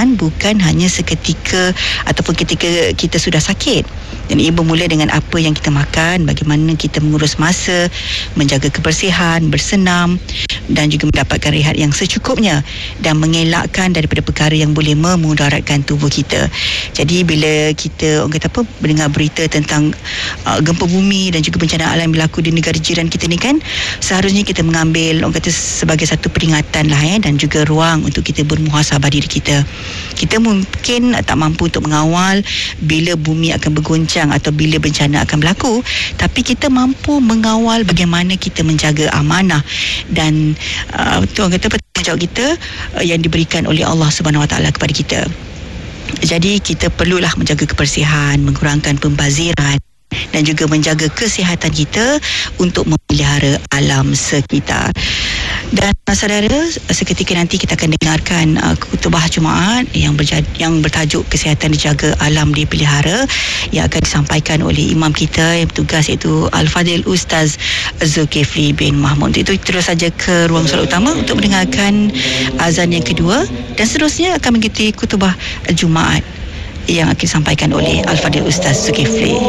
kesihatan bukan hanya seketika ataupun ketika kita sudah sakit. Dan ia bermula dengan apa yang kita makan, bagaimana kita mengurus masa, menjaga kebersihan, bersenam dan juga mendapatkan rehat yang secukupnya dan mengelakkan daripada perkara yang boleh memudaratkan tubuh kita. Jadi bila kita mendengar berita tentang gempa bumi dan juga bencana alam berlaku di negara jiran kita ni kan, seharusnya kita mengambil sebagai satu peringatan lah dan juga ruang untuk kita bermuhasabah diri kita. Kita mungkin tak mampu untuk mengawal bila bumi akan bergoncang atau bila bencana akan berlaku, tapi kita mampu mengawal bagaimana kita menjaga amanah dan tanggungjawab kita yang diberikan oleh Allah Subhanahu Wa Taala kepada kita. Jadi kita perlulah menjaga kebersihan, mengurangkan pembaziran dan juga menjaga kesihatan kita untuk memelihara alam sekitar. Dan saudara, seketika nanti kita akan dengarkan khutbah Jumaat yang bertajuk kesihatan dijaga, alam dipelihara, yang akan disampaikan oleh imam kita yang bertugas, iaitu Al-Fadhil Ustaz Zulkifli bin Mahmud. Itu terus saja ke ruang solat utama untuk mendengarkan azan yang kedua dan seterusnya akan mengikuti khutbah Jumaat yang akan disampaikan oleh Al-Fadhil Ustaz Zulkifli.